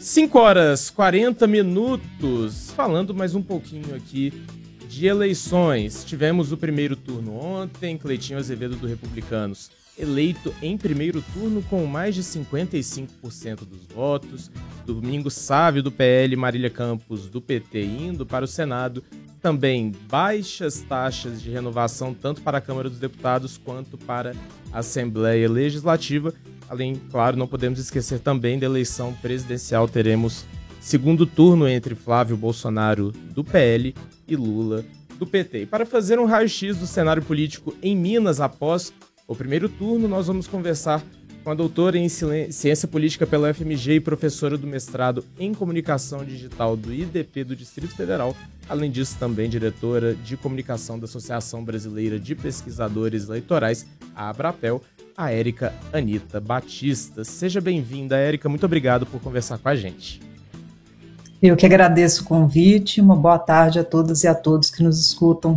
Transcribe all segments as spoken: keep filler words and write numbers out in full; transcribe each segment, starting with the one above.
cinco horas e quarenta minutos, falando mais um pouquinho aqui de eleições. Tivemos o primeiro turno ontem, Cleitinho Azevedo do Republicanos eleito em primeiro turno com mais de cinquenta e cinco por cento dos votos. Domingos Sávio do P L, Marília Campos do P T indo para o Senado. Também baixas taxas de renovação tanto para a Câmara dos Deputados quanto para a Assembleia Legislativa. Além, claro, não podemos esquecer também da eleição presidencial. Teremos segundo turno entre Flávio Bolsonaro do P L e Lula do P T. E para fazer um raio-x do cenário político em Minas após o primeiro turno, nós vamos conversar com a doutora em Ciência Política pela U F M G e professora do mestrado em Comunicação Digital do I D P do Distrito Federal. Além disso, também diretora de Comunicação da Associação Brasileira de Pesquisadores Eleitorais, a Abrapel, a Érica Anita Batista. Seja bem-vinda, Érica. Muito obrigado por conversar com a gente. Eu que agradeço o convite. Uma boa tarde a todas e a todos que nos escutam.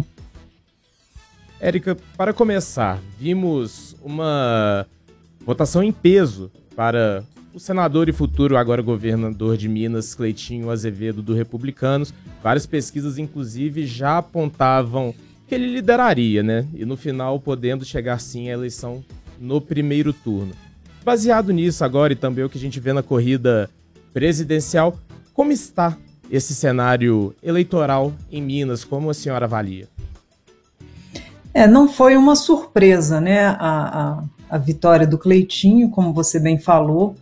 Érica, para começar, vimos uma votação em peso para o senador e futuro agora governador de Minas, Cleitinho Azevedo, do Republicanos. Várias pesquisas, inclusive, já apontavam que ele lideraria, né? E no final, podendo chegar sim à eleição no primeiro turno. Baseado nisso agora e também o que a gente vê na corrida presidencial, como está esse cenário eleitoral em Minas? Como a senhora avalia? É, não foi uma surpresa, né, a, a, a vitória do Cleitinho, como você bem falou.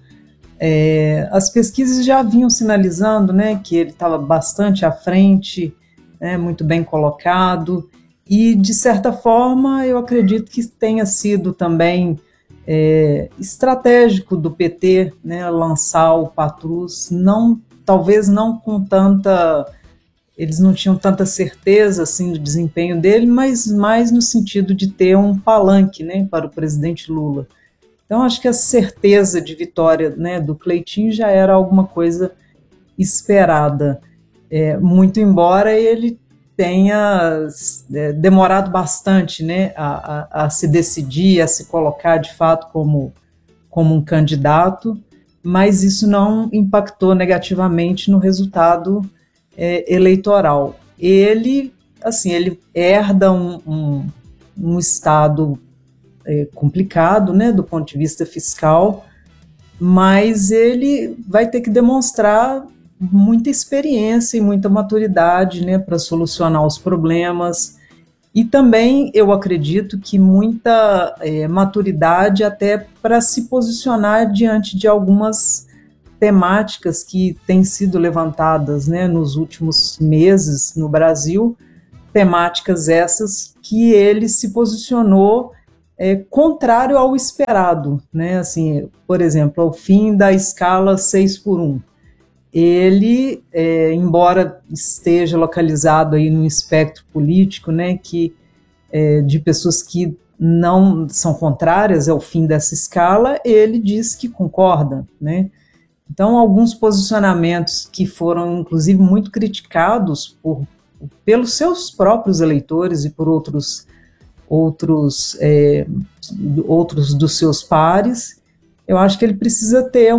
É, as pesquisas já vinham sinalizando, né, que ele estava bastante à frente, né, muito bem colocado, e de certa forma eu acredito que tenha sido também é, estratégico do P T, né, lançar o Patrus, não, talvez não com tanta... Eles não tinham tanta certeza assim, do desempenho dele, mas mais no sentido de ter um palanque, né, para o presidente Lula. Então, acho que a certeza de vitória, né, do Cleitinho já era alguma coisa esperada. É, muito embora ele tenha é, demorado bastante, né, a, a, a se decidir, a se colocar de fato como, como um candidato, mas isso não impactou negativamente no resultado É, eleitoral. Ele, assim, ele herda um, um, um estado é, complicado, né, do ponto de vista fiscal, mas ele vai ter que demonstrar muita experiência e muita maturidade, né, para solucionar os problemas, e também eu acredito que muita é, maturidade até para se posicionar diante de algumas temáticas que têm sido levantadas, né, nos últimos meses no Brasil, temáticas essas que ele se posicionou é, contrário ao esperado, né, assim, por exemplo, ao fim da escala seis por um. Ele, é, embora esteja localizado aí num espectro político, né, que, é, de pessoas que não são contrárias ao fim dessa escala, ele diz que concorda, né. Então, alguns posicionamentos que foram, inclusive, muito criticados por, pelos seus próprios eleitores e por outros, outros, é, outros dos seus pares, eu acho que ele precisa ter